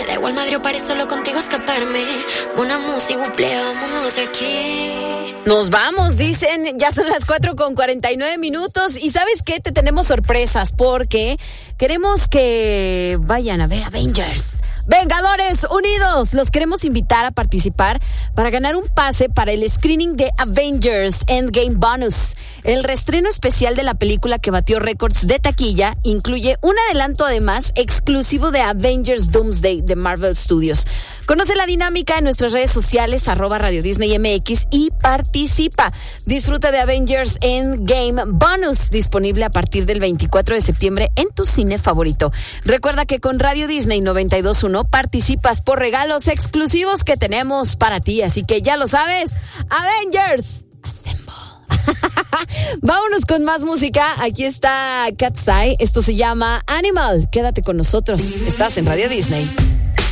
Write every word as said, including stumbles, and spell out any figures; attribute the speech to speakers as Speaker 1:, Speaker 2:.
Speaker 1: Me da igual Madrid o París, solo contigo escaparme. Una música, buple, vámonos de aquí.
Speaker 2: Nos vamos, dicen, ya son las cuatro con cuarenta y nueve minutos. Y ¿sabes qué? Te tenemos sorpresas porque queremos que vayan a ver Avengers. Vengadores Unidos, los queremos invitar a participar para ganar un pase para el screening de Avengers Endgame Bonus. El reestreno especial de la película que batió récords de taquilla incluye un adelanto además exclusivo de Avengers Doomsday de Marvel Studios. Conoce la dinámica en nuestras redes sociales, arroba Radio Disney M X, y participa. Disfruta de Avengers Endgame Bonus, disponible a partir del veinticuatro de septiembre en tu cine favorito. Recuerda que con Radio Disney noventa y dos punto uno participas por regalos exclusivos que tenemos para ti, así que ya lo sabes, Avengers Assemble. Vámonos con más música. Aquí está Cat's Eye, esto se llama Animal. Quédate con nosotros, estás en Radio Disney.